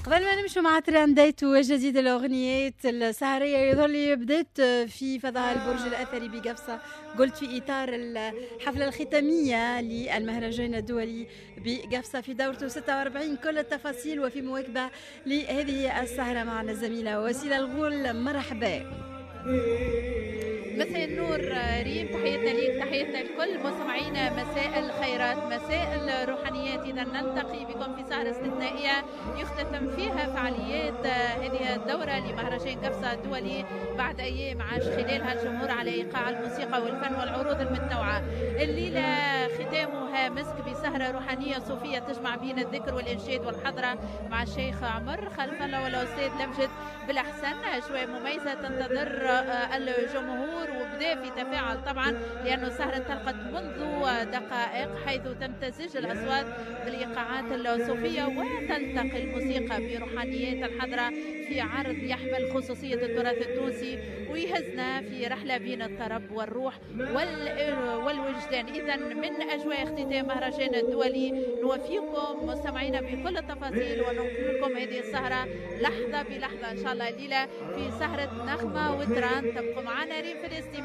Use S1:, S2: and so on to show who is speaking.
S1: قبل ما نمشوا مع ترندات وجديد الأغنيات السهرية يظل بدأت في فضاء البرج الأثري بقفصة. قلت في إطار الحفلة الختامية للمهرجان الدولي بقفصة في دورته 46. كل التفاصيل وفي مواكبة لهذه السهرة معنا الزميلة وسيلة الغول. مرحبا.
S2: مساء النور ريم، تحياتنا ليك، تحياتنا لكل مستمعينا. مساء الخيرات، مساء الروحانيات. إذا نلتقي بكم في سهرة استثنائية يختتم فيها فعاليات هذه الدورة لمهرجان قفصة الدولي بعد أيام عاش خلالها الجمهور على إيقاع الموسيقى والفن والعروض المتنوعة. الليلة ختامها مسك بسهرة روحانية صوفية تجمع بين الذكر والإنشاد والحضرة مع الشيخ عمر خلف الله والأستاذ لمجد بالأحسن. أجواء مميزة تنتظر الجمهور وبدأ في تفاعل طبعا لأنه السهرة انطلقت منذ دقائق حيث تمتزج الأصوات بالإيقاعات الصوفية وتلتقي الموسيقى بروحانيات الحضرة في عرض يحمل خصوصية التراث التونسي ويهزنا في رحلة بين الطرب والروح والوجدان. إذا من أجواء اختتام مهرجان الدولي نوفيكم مستمعينا بكل التفاصيل وننقل لكم هذه السهرة لحظة بلحظة إن شاء الله الليلة في سهرة نغمة وتران. تبقوا معنا ريم في الاستماع.